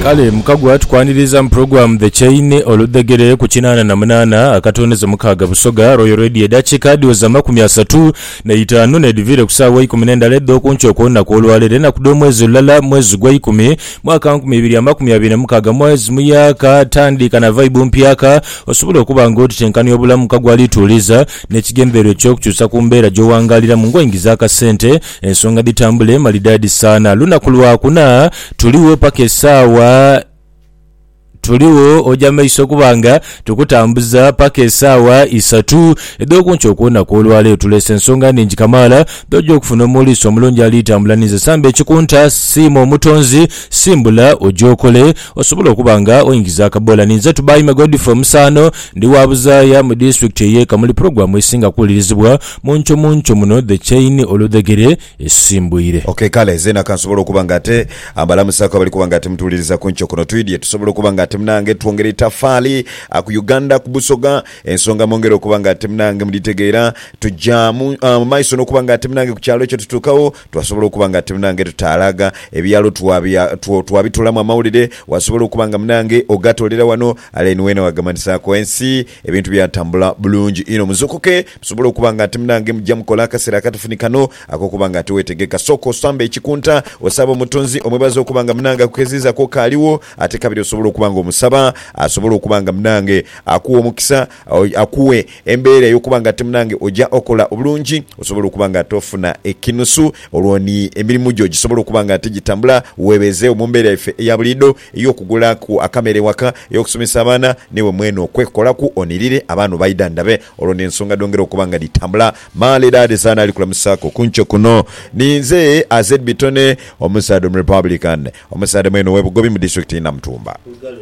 Kale mukagwa tukwaniriza mu program The Chain oludegere ku 88 akatoneza mukaga busoga Royal Radio dachika diweza 35 na edivire kusawa 10 leddo kuncho konna kolwalere na kudomwezi lala mwezi gwa 10 mwaka 2020 mukaga mwezi muyaka tandika na vibe mpyaka osobola okuba ngoti tenkani obulamu mukagwa lituliza n'ekigendero kyo kukyusa kumbeera gyowangalira mu ngoyingiza akasente ensonga ditambule malidadi sana lunakulwa kuna tuliwo pake sawa tuliwo ojja maiso kubanga tukutambuza paka esawa 3 edokuncho okuwona kwolwaleero tulese ensonga ningi kamala dojja okufuna omuliiso omulungi alitambulaniza samba ekikunta siima omutonzi simbula ojokole osobola okubanga oyingiza akabola ninze tubayi magodi from Sano ndi wabuzaya mu district ye Kamuli program esinga kulirizibwa muncho muno The Chain oludegere esimbuire. Okay kale zena kansobola okubanga ate abalamusako bali kubanga ate mutuliriza kuncho kuno twidye tusobola okubanga mnange tuongere tafali ku Uganda kubusoga ensonga mongero kubanga temnange muditegeera tujamu maiso no kubanga temnange ku kyalo ekyo tutukawo twasobola kubanga temnange tutalaga ebyalo twabitulamu amawulire wasobola kubanga mnange ogatolera wano alenwena wagamanisa ko ensi ebintu byatambula bulungi ino muzukuke tusobola kubanga temnange mujja mukola kasera katufunikano akokubanga tuwetegeka soko sambe ekikunta osaba mutonzi omwebazo kubanga mnanga kukeziza ko kaliwo ate kabiri osobola kubanga musaba asobola okubanga mnange akuwa omukisa akuwe embeera y'okubanga temnange ojja okola obulungi osobola okubanga tofuna ekinusu olwoni emirimu gyo gisobola okubanga tegitambula webeze omumbeera efe ya bulido ey'okugula ku akamere waka ey'okusomesa abaana newe mweno okwekolaku onirire abaana bayidandabe olwoni ensonga dongera okubanga ditambula malidade sana alikula musako kuncho kuno ninze azed bitone omusado Republican omusado mweno webugobi mu district ina Mtumba.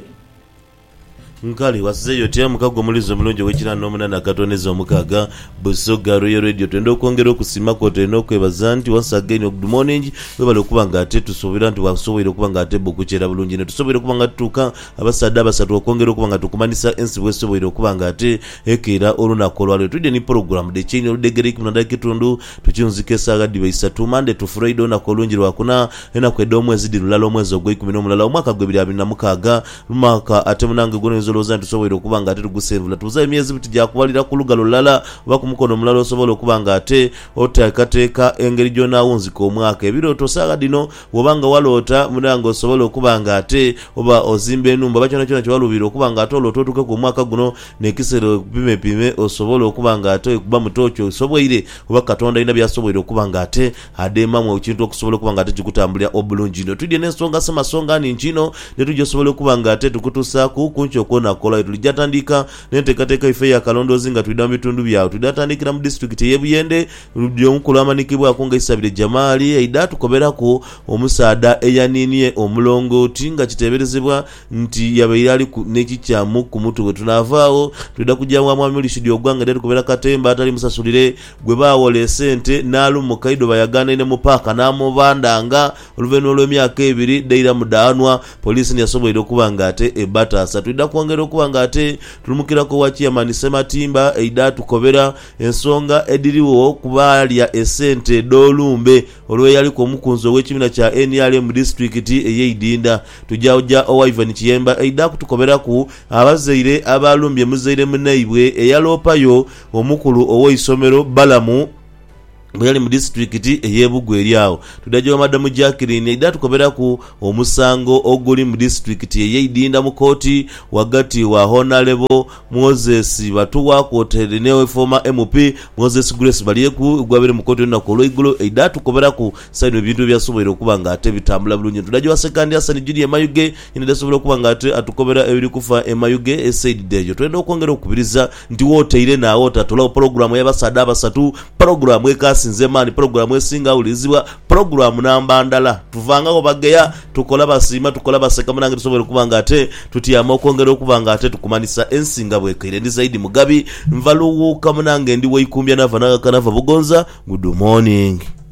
Nkali wasizeyo tia mukago mulizo mulungi wekina nomunana katoneza omukaga busoga Royal Radio twende okwongera okusimako twende okwebaza nti once again good morning webale okubanga ate tusobera nti wasobera okubanga ate bukuchera bulungi ne tusobera okubanga tuka abasada basatu okwongera okubanga tukumanisa ensi wesobera okubanga ate ekera olunako lwalero tudde ni program The Chain oludegere kunanda kitundu tukinzike saga dibe 3 Monday to Friday na kolungi lwakuna ena kwedde omwezi dilulalo omwezi ogwe 11 omwaka gwe 2026 lumaka ate munange gonezo loza ntusobora okubanga ate tugusevula tuza emyezi bitija kubalira ku lugalo lala oba ku mukono mulala osobola okubanga ate otakateeka engeri gyona wunzika omwaka ebiroto saga dino wobanga walota munango osobola okubanga ate oba ozimba enumba bakyona kyona kyewalubira okubanga ate olototuke ku mwaka guno nekisero pime osobola okubanga ate kuba mutocho osoboire oba katonda ina byasoboire okubanga ate ademamu ekintu okusobola okubanga ate kikutambulira obulungi no tudye n'ensonga samasonga ninjino ne tujja osobola okubanga ate tukutusa ku kuncho na kola tulijatandika nentekateka ife ya kalondozi nga tuida bitundu byawo tudatandikira mu district ye Buyende lyomukulu amanikibwa akunga isabire Jamali eida tukoberako omusada eyaniniye omulongoti nga kiteberezebwa nti yabeirali nekikyamu ku mutu we tunavaawo tuida kujamwa mwamuli shidio gwanga ndetu kubera katemba atali musasulire gwe bawole sente nalu mukaido bayagana ine mupaka namubandanga oluveno lw'emyaka 2 deira mudanwa polisi yasoboire okubanga ate ebata tuida kwongera okubanga ate tulumukirako wachi amanisema timba eida tukobera ensonga ediriwo kubalya esente dolumbe olwe yali ko mukunzo w'ekimina kya NRM district eyeidinda tujja Ivan Kiyemba eida kutukobera ku abazeire abalumbye muzeire munaibwe eyalopayo omukulu owoisomero Balamu bali mu district eyebugwe eryawo tudajja madamu Jacqueline ida tukobera ku omusango oguli mu district eyeidinda mu koti wagati wa Honorable Moses batuwa ku hotel newe former MP Moses Grace baliye ku gwabere mu koti na kolo igulo ida tukobera ku side ebintu byasoboire okubanga ate bitambula bulungi tudajja second Hassan Judy Mayuge ine sobola okubanga ate atukobera ebiri kufa Mayuge esaid dejo twende okwongera okubiriza nti woteire na wota tola program y'abasada basatu program ekasi nzemani programu esinga ulizibwa programu nambandala tuvanga obageya tukola basima tukola baseka munange tusobole kubanga ate tutiyama okongera okubanga ate tukumanisa ensinga bwekere ndi zaidi mugabi mvaluwu kamunange ndi weikumbya nava bugonza good morning.